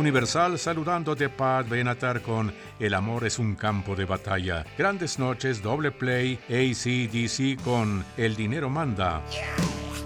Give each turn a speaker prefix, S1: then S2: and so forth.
S1: Universal saludándote, Pat Benatar, con El amor es un campo de batalla. Grandes noches, doble play, AC/DC con El dinero manda.